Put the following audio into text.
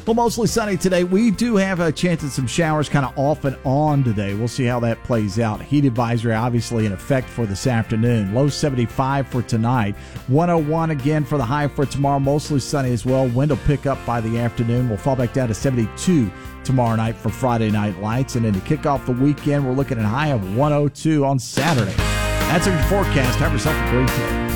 Well, mostly sunny today. We do have a chance at some showers kind of off and on today. We'll see how that plays out. Heat advisory obviously in effect for this afternoon. Low 75 for tonight. 101 again for the high for tomorrow. Mostly sunny as well. Wind will pick up by the afternoon. We'll fall back down to 72 tomorrow night for Friday Night Lights. And then to kick off the weekend, we're looking at a high of 102 on Saturday. That's our forecast. Have yourself a great day.